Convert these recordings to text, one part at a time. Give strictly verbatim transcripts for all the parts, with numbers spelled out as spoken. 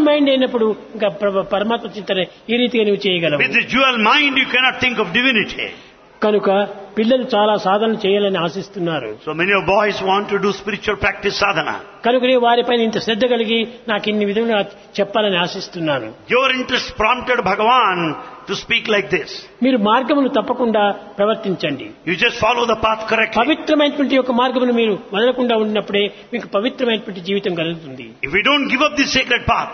Diamond mind అయినప్పుడు ఇంకా ప్ర- పరమాత్మ చింతన ఈ రీతిగా నువ్వు చేయగలవు. With the jewel mind, you cannot think of divinity. కనుక పిల్లలు చాలా సాధన చేయాలని ఆశిస్తున్నారు. So many of boys want to do spiritual practice sadhana. కనుకనే వారిపైన ఇంత శ్రద్ధ కలిగి నాకు ఇన్ని విధంగా చెప్పాలని ఆశిస్తున్నాను. Your interest prompted Bhagavan to speak like this. మీరు మార్గమును తప్పకుండా ప్రవర్తించండి. You just follow the path correctly. పవిత్రమైనటువంటి ఒక మార్గమును మీరు వదలకుండా ఉన్నప్పుడే మీకు పవిత్రమైనటువంటి జీవితం కలుగుతుంది. If you don't give up the sacred path,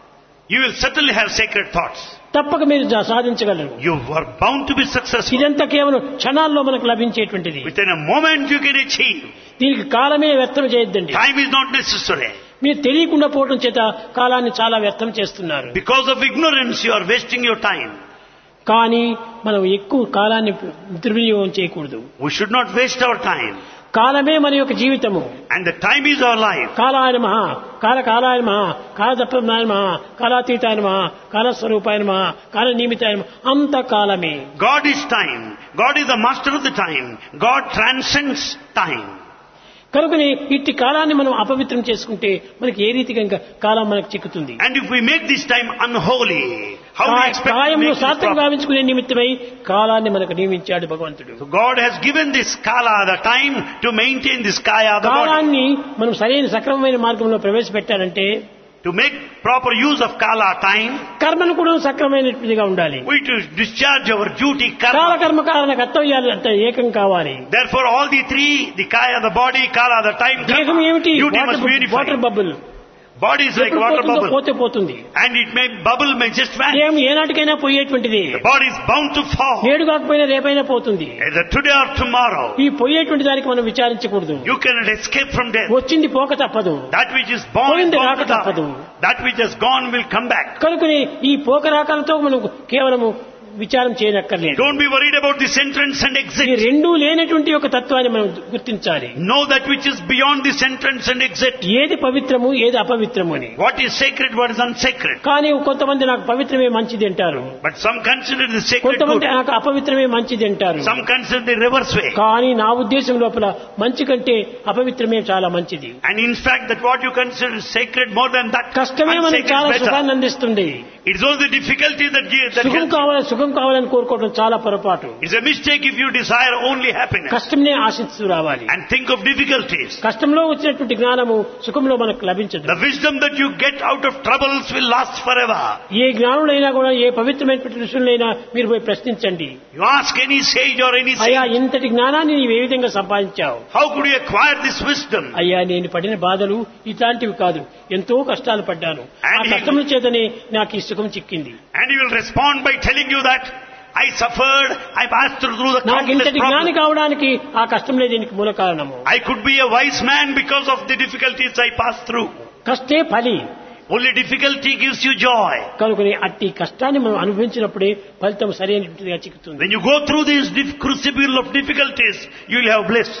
you will certainly have sacred thoughts. తప్పక మీరు జా- సాధించగలరు. You are bound to be successful. ఇదంతా కేవలం క్షణాల్లో మనకు లభించేటువంటిది. Within a moment you can achieve. దీనికి కాలమే వ్యర్థం చేయొద్దండి. Time is not necessary. మీరు తెలియకుండా పోవడం చేత కాలాన్ని చాలా వ్యర్థం చేస్తున్నారు. Because of ignorance you are wasting your time. కానీ మనం ఎక్కువ కాలాన్ని దుర్వినియోగం చేయకూడదు. We should not waste our time. కాలమే మన యొక్క జీవితము. And the time is our life. కాలాయ నమః, కాల కాలాయ నమః, కాలదప్రమాయ నమః, కాలాతీతాయ నమః, కాలస్వరూపాయ నమః, కాల నిమిత్తాయ నమః. అంత కాలమే. God is time. God is the master of the time. God transcends time. కనుకని ఇట్టి కాలాన్ని మనం అపవిత్రం చేసుకుంటే మనకి ఏ రీతిగా ఇంకా కాలం మనకు చిక్కుతుంది. And if we make this time unholy, how we expect to కాయంలో make this సార్థకం proper? గావించుకునే నిమిత్తమై కాలాన్ని మనకు నియమించాడు భగవంతుడు. So God has given this kala, the time, to maintain this kaya, the body. కాలాన్ని మనం సరైన సక్రమమైన మార్గంలో ప్రవేశపెట్టాలంటే To make proper use of kala, time, కర్మను కూడా సక్రమైనదిగా ఉండాలి. we to discharge our duty, కాల karma. కర్మ కారణ కర్తవ్యాలు అంటే ఏకం కావాలి. Therefore all the three, the kaya, the body, kala, the time, దేహం karma, ఏమిటి? duty must be water unified. Bubble. Body is like ఎప్పుడు water పోతుందో bubble. పోతే పోతుంది. And it may, bubble may just vanish. దేహం ఏనాటికైనా పోయేటువంటిది. The body is bound to fall. నేడు కాకపోయినా రేపైనా పోతుంది. Either today or tomorrow. ఈ పోయేటువంటి దానికి మనం విచారించకూడదు. You cannot escape from death. వచ్చింది పోక తప్పదు. That which is born is పోయింది born రాక to die. తప్పదు. That which has gone will come back. కనుకని ఈ పోక రాకలతో మనం కేవలము విచారం చేయనక్కర్లేదు. Don't be worried about this entrance and ఈ exit. రెండూ లేనటువంటి ఒక తత్వాన్ని మనం గుర్తించాలి. Know that which is beyond this entrance and exit. ఏది పవిత్రము ఏది అపవిత్రము అని. What is sacred, what is unsacred. కానీ కొంతమంది నాకు పవిత్రమే మంచిది అంటారు. But some consider the sacred కొంతమంది good. నాకు అపవిత్రమే మంచిది అంటారు. Some consider the reverse way. కానీ నా ఉద్దేశం లోపల మంచి కంటే అపవిత్రమే చాలా మంచిది. And in fact that what you consider sacred more than that కష్టమే మనకు unsacred చాలా is better. సుఖాన్ని అందిస్తుంది. It's all the difficulty that gives, that సుఖం helps. కావాలి సుఖం కావాలని కోరుకోవడం చాలా పొరపాటు. It's a mistake if you desire only happiness కష్టంనే ఆశిస్తూ రావాలి. and think of difficulties. కష్టంలో వచ్చినటువంటి జ్ఞానము సుఖంలో మనకు లభించదు. The wisdom that you get out of troubles will last forever. ఏ జ్ఞానులైనా కూడా ఏ పవిత్రమైనటువంటి ఋషులైనా మీరు పోయి ప్రశ్నించండి. You ask any sage or any అయ్యా saint, ఇంతటి జ్ఞానాన్ని నీవు ఏ విధంగా సంపాదించావు? how could you acquire this wisdom? అయ్యా నేను పడిన బాధలు ఇట్లాంటివి కాదు, ఎంతో కష్టాలు పడ్డాను, ఆ And he- కష్టముల చేతనే నాకు ఈ సుఖం చిక్కింది. And he will respond by telling you that I suffered, I passed through through the నాకు countless ఇంతటి జ్ఞాని problems. కావడానికి ఆ కష్టంలే దీనికి మూల కారణము. I could be a wise man because of the difficulties I passed through. కష్టే ఫలి. Only difficulty gives you joy. కనుకని అట్టి కష్టాన్ని మనం అనుభవించినప్పుడే ఫలితం సరైనటువంటిదిగా చిక్కుతుంది. When you go through this dif- crucible of difficulties, you will have bliss.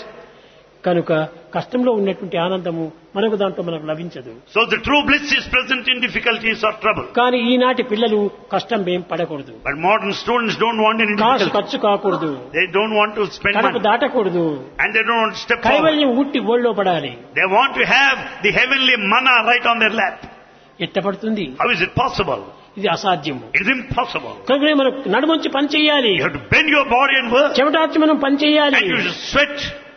కనుక కష్టంలో ఉన్నటువంటి ఆనందము మనకు దాంట్లో మనకు లభించదు. So the true bliss is present in difficulties or trouble. కానీ ఈనాటి పిల్లలు కష్టం ఏం పడకూడదు, But modern students don't want any Kasu difficulty. ఖర్చు కాకూడదు, They don't want to spend Kadapa money. దాటకూడదు, And they don't want to step forward. కైవల్యం ఉట్టి ఒళ్ళో పడాలి. They want to have the heavenly manna right on their lap. ఎట్ట పడుతుంది? How is it possible? ఇది అసాధ్యము. It is impossible. కనుక మనం నడుమంచి పని చేయాలి, You have to bend your body and work. చెమటార్చి మనం పని చేయాలి. And you should sweat.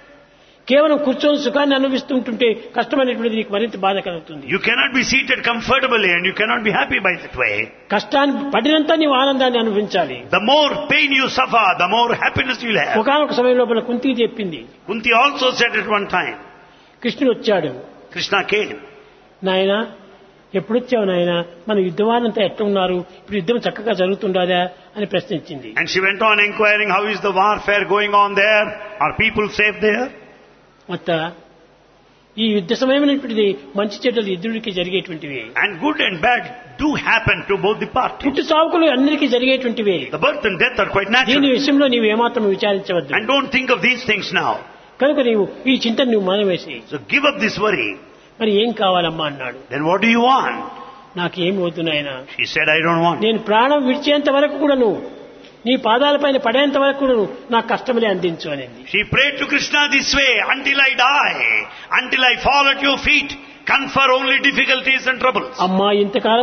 కేవలం కూర్చొని సుఖాన్ని అనుభవిస్తుంటుంటే కష్టమైనటువంటిది నీకు మరింత బాధ కలుగుతుంది. You cannot be seated comfortably and you cannot be happy by that way. కష్టాన్ని పడినంత నీవు ఆనందాన్ని అనుభవించాలి. The more pain you suffer, the more happiness you'll have. ఒకనొక సమయం లోపల కుంతి చెప్పింది, Kunti also said at one time, కృష్ణుడు వచ్చాడు, Krishna came. నాయన ఎప్పుడొచ్చావు నాయన, మన యుద్ధవానంతా ఎట్లా ఉన్నారు, ఇప్పుడు యుద్ధం చక్కగా జరుగుతుండాదా అని ప్రశ్నించింది. And she went on inquiring, how is the warfare going on there? Are people safe there? మొత్త ఈ యుద్ధ సమయమైనటువంటిది మంచి చెడ్డలు ఇద్దరికి జరిగేటువంటివి. And good and bad do happen to both the parties. పుట్టు చావుకులు అందరికీ జరిగేటువంటివి. The birth and death are quite దీని natural. విషయంలో నీవు ఏమాత్రం విచారించవద్దు. And don't think of these things now. కనుక నీవు ఈ చింతను నువ్వు మానవేసి, So give up this worry. మరి ఏం కావాలమ్మా అన్నాడు. Then what do you want? నాకేం వద్దు నాయనా, She said, I don't want. నేను ప్రాణం విడిచేంత వరకు కూడా నువ్వు నీ పాదాలపైన పడేంత వరకు కూడా నువ్వు నాకు కష్టములే అందించు అనింది. She prayed to Krishna this way, until I die, until I fall at your feet, confer only difficulties and troubles. అమ్మా ఇంతకాలం